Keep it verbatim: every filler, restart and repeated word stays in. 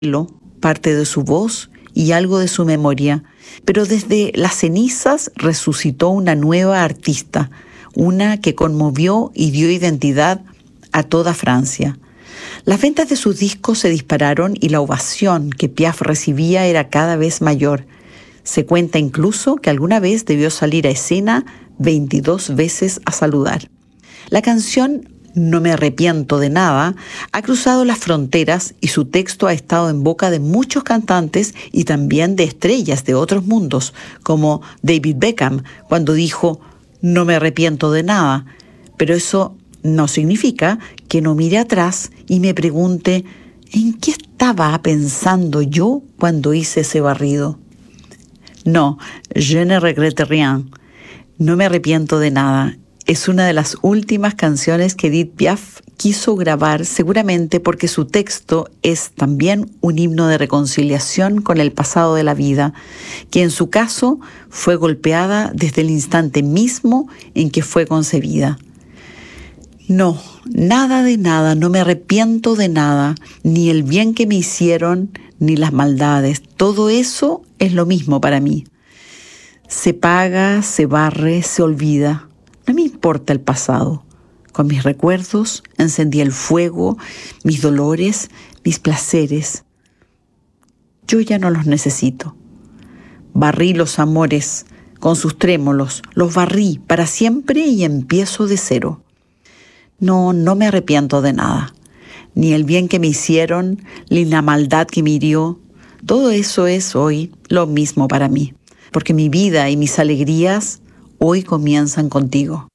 parte de su voz y algo de su memoria, pero desde las cenizas resucitó una nueva artista, una que conmovió y dio identidad a toda Francia. Las ventas de sus discos se dispararon y la ovación que Piaf recibía era cada vez mayor. Se cuenta incluso que alguna vez debió salir a escena veintidós veces a saludar. La canción No me arrepiento de nada ha cruzado las fronteras y su texto ha estado en boca de muchos cantantes y también de estrellas de otros mundos, como David Beckham, cuando dijo no me arrepiento de nada. Pero eso no significa que no mire atrás y me pregunte ¿en qué estaba pensando yo cuando hice ese barrido? No, je ne regrette rien. No me arrepiento de nada. Es una de las últimas canciones que Edith Piaf quiso grabar, seguramente porque su texto es también un himno de reconciliación con el pasado de la vida, que en su caso fue golpeada desde el instante mismo en que fue concebida. No, nada de nada, no me arrepiento de nada, ni el bien que me hicieron, ni las maldades. Todo eso es lo mismo para mí. Se paga, se barre, se olvida. No me importa el pasado. Con mis recuerdos encendí el fuego, mis dolores, mis placeres. Yo ya no los necesito. Barrí los amores con sus trémolos, los barrí para siempre y empiezo de cero. No, no me arrepiento de nada. Ni el bien que me hicieron, ni la maldad que me hirió. Todo eso es hoy lo mismo para mí. Porque mi vida y mis alegrías hoy comienzan contigo.